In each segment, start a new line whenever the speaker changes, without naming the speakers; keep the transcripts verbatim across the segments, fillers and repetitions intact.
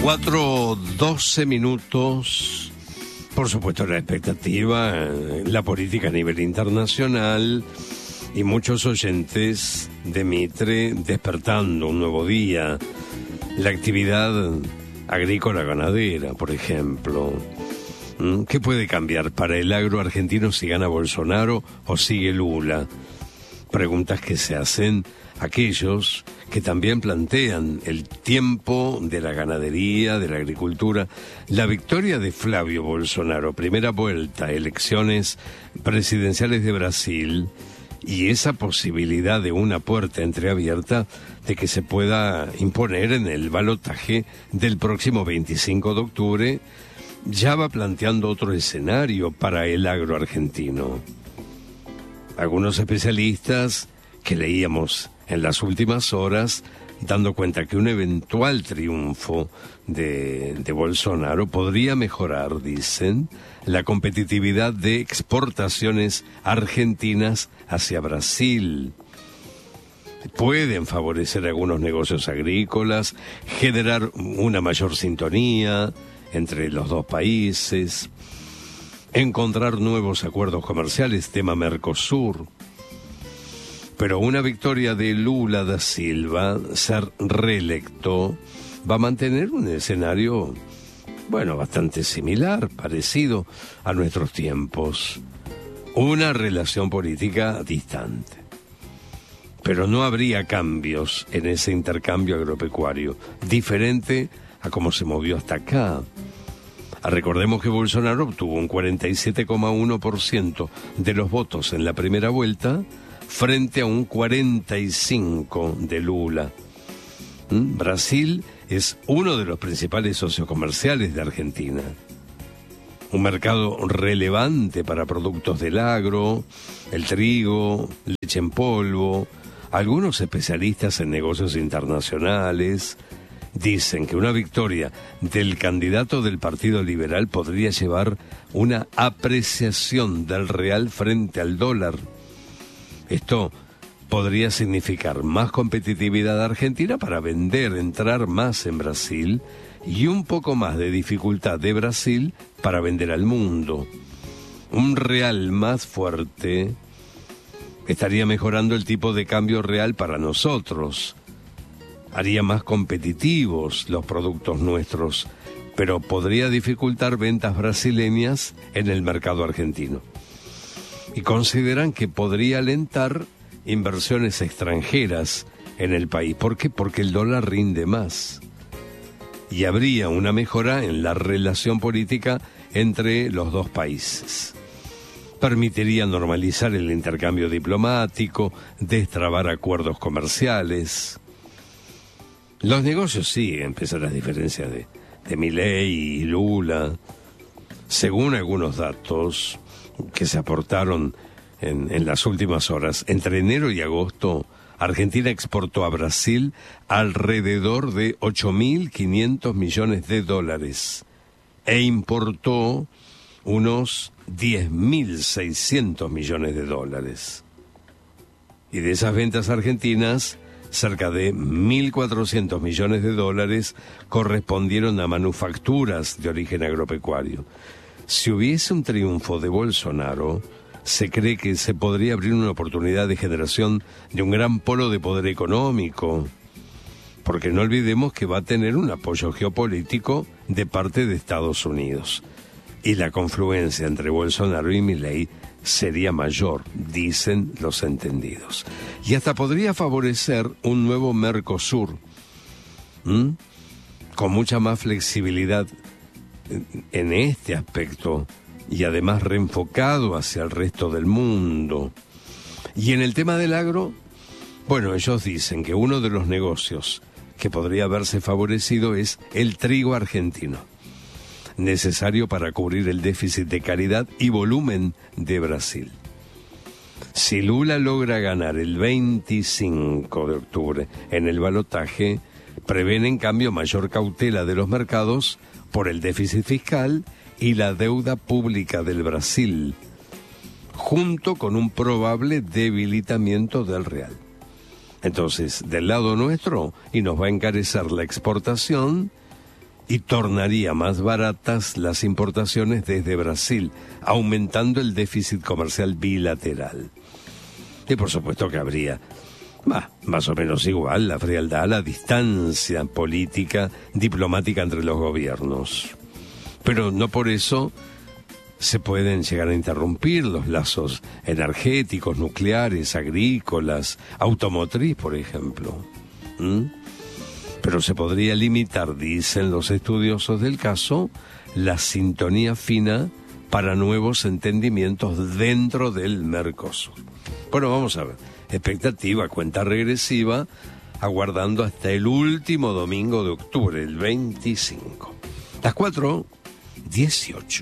cuatro doce minutos. Por supuesto, la expectativa, la política a nivel internacional y muchos oyentes de Mitre despertando un nuevo día. La actividad agrícola ganadera, por ejemplo. ¿Qué puede cambiar para el agro argentino si gana Bolsonaro o sigue Lula? Preguntas que se hacen aquellos que también plantean el tiempo de la ganadería, de la agricultura. La victoria de Flavio Bolsonaro, primera vuelta, elecciones presidenciales de Brasil, y esa posibilidad de una puerta entreabierta de que se pueda imponer en el balotaje del próximo veinticinco de octubre, ya va planteando otro escenario para el agro argentino. Algunos especialistas que leíamos en las últimas horas, dando cuenta que un eventual triunfo de, de Bolsonaro podría mejorar, dicen, la competitividad de exportaciones argentinas hacia Brasil. Pueden favorecer algunos negocios agrícolas, generar una mayor sintonía entre los dos países, encontrar nuevos acuerdos comerciales, tema Mercosur. Pero una victoria de Lula da Silva, ser reelecto, va a mantener un escenario, bueno, bastante similar, parecido a nuestros tiempos. Una relación política distante. Pero no habría cambios en ese intercambio agropecuario, diferente a cómo se movió hasta acá. Recordemos que Bolsonaro obtuvo un cuarenta y siete coma uno por ciento de los votos en la primera vuelta, frente a un cuarenta y cinco por ciento de Lula. ¿Mm? Brasil es uno de los principales socios comerciales de Argentina. Un mercado relevante para productos del agro, el trigo, leche en polvo. Algunos especialistas en negocios internacionales dicen que una victoria del candidato del Partido Liberal podría llevar una apreciación del real frente al dólar. Esto podría significar más competitividad argentina para vender, entrar más en Brasil, y un poco más de dificultad de Brasil para vender al mundo. Un real más fuerte estaría mejorando el tipo de cambio real para nosotros. Haría más competitivos los productos nuestros, pero podría dificultar ventas brasileñas en el mercado argentino. Y consideran que podría alentar inversiones extranjeras en el país. ¿Por qué? Porque el dólar rinde más. Y habría una mejora en la relación política entre los dos países. Permitiría normalizar el intercambio diplomático, destrabar acuerdos comerciales. Los negocios siguen, pese a las diferencias de, de Milei y Lula. Según algunos datos que se aportaron en, en las últimas horas, entre enero y agosto, Argentina exportó a Brasil alrededor de ocho mil quinientos millones de dólares e importó unos diez mil seiscientos millones de dólares. Y de esas ventas argentinas, cerca de mil cuatrocientos millones de dólares correspondieron a manufacturas de origen agropecuario. Si hubiese un triunfo de Bolsonaro, se cree que se podría abrir una oportunidad de generación de un gran polo de poder económico, porque no olvidemos que va a tener un apoyo geopolítico de parte de Estados Unidos. Y la confluencia entre Bolsonaro y Milei sería mayor, dicen los entendidos. Y hasta podría favorecer un nuevo Mercosur, ¿Mm? con mucha más flexibilidad en este aspecto y además reenfocado hacia el resto del mundo. Y en el tema del agro, bueno, ellos dicen que uno de los negocios que podría verse favorecido es el trigo argentino, necesario para cubrir el déficit de calidad y volumen de Brasil. Si Lula logra ganar el veinticinco de octubre en el balotaje, prevén en cambio mayor cautela de los mercados por el déficit fiscal y la deuda pública del Brasil, junto con un probable debilitamiento del real. Entonces, del lado nuestro, y nos va a encarecer la exportación, y tornaría más baratas las importaciones desde Brasil, aumentando el déficit comercial bilateral. Y por supuesto que habría, bah, más o menos igual, la frialdad, la distancia política, diplomática entre los gobiernos. Pero no por eso se pueden llegar a interrumpir los lazos energéticos, nucleares, agrícolas, automotriz, por ejemplo. ¿Mm? Pero se podría limitar, dicen los estudiosos del caso, la sintonía fina para nuevos entendimientos dentro del Mercosur. Bueno, vamos a ver. Expectativa, cuenta regresiva, aguardando hasta el último domingo de octubre, el veinticinco. Las cuatro dieciocho.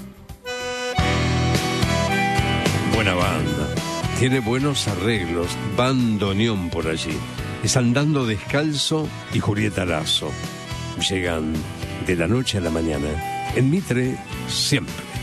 Buena banda. Tiene buenos arreglos. Bandoneón por allí. Es Andando Descalzo y Julieta Lazo. Llegan de la noche a la mañana. En Mitre, siempre.